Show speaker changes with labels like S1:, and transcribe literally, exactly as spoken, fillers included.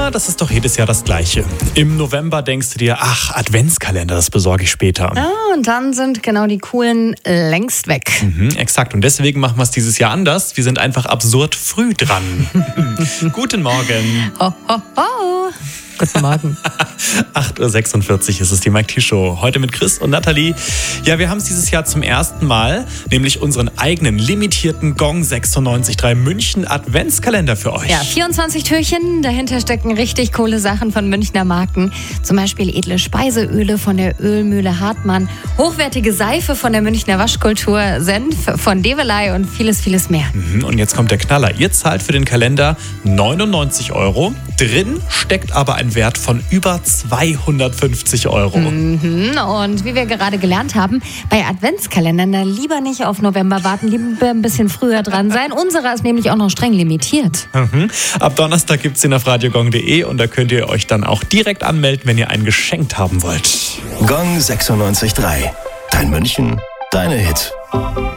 S1: Ja, das ist doch jedes Jahr das Gleiche. Im November denkst du dir, ach, Adventskalender, das besorge ich später.
S2: Ja, und dann sind genau die coolen längst weg.
S1: Mhm, exakt. Und deswegen machen wir es dieses Jahr anders. Wir sind einfach absurd früh dran. Guten Morgen.
S2: Ho, ho, ho. Guten Morgen.
S1: acht Uhr sechsundvierzig ist es, die Mike T Show. Heute mit Chris und Nathalie. Ja, wir haben es dieses Jahr zum ersten Mal, nämlich unseren eigenen limitierten Gong sechsundneunzig Komma drei München Adventskalender für euch.
S2: Ja, vierundzwanzig Türchen, dahinter stecken richtig coole Sachen von Münchner Marken. Zum Beispiel edle Speiseöle von der Ölmühle Hartmann, hochwertige Seife von der Münchner Waschkultur, Senf von Develey und vieles, vieles mehr.
S1: Mhm, und jetzt kommt der Knaller. Ihr zahlt für den Kalender neunundneunzig Euro. Drin steckt aber ein Wert von über zweihundertfünfzig Euro.
S2: Mhm. Und wie wir gerade gelernt haben, bei Adventskalendern da lieber nicht auf November warten, lieber ein bisschen früher dran sein. Unserer ist nämlich auch noch streng limitiert.
S1: Mhm. Ab Donnerstag gibt es ihn auf radiogong punkt de und da könnt ihr euch dann auch direkt anmelden, wenn ihr einen geschenkt haben wollt.
S3: Gong sechsundneunzig Komma drei. Dein München, deine Hit.